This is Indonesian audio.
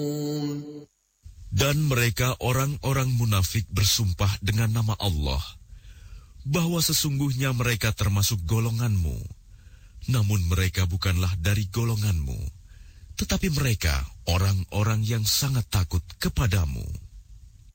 Dan mereka orang-orang munafik bersumpah dengan nama Allah, bahwa sesungguhnya mereka termasuk golonganmu. Namun mereka bukanlah dari golonganmu, tetapi mereka orang-orang yang sangat takut kepadamu.